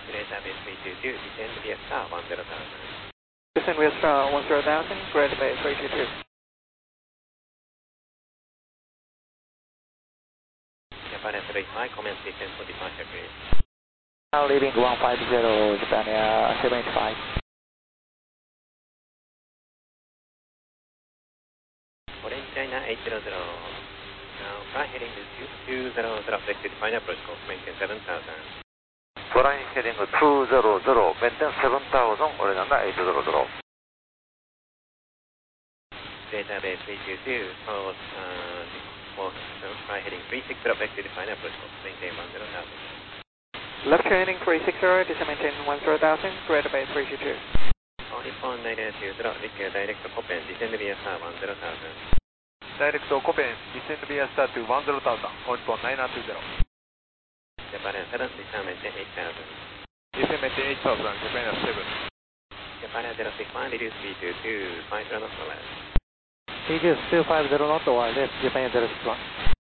Database 322, descend via star 10,000. Descend via star 10,000, Greater Bay 322. Japan Air 35, commence descent for departure please. Now leaving 150, Japan Air 75. Orange China 800. Now fly heading to 200, affected final approach course, maintain 7,000. Flying heading 200, maintain 7,000, 俺なんだ800。 Database 322, forward, fly heading 360, affected final approach course, maintain 10,000. Left heading 360, descend maintain 10,000, Greater Bay 322. Nippon 920, direct Copen, descend via star 10,000. Direct Copen, descend via star to 10,000, Nippon 920. Japan Air 7, descend maintain 8,000. Descend maintain 8,000, Japan Air 7. Japan Air 061, reduce speed to 250 knots or less. Reduce 250 knots or less, Japan Air 061.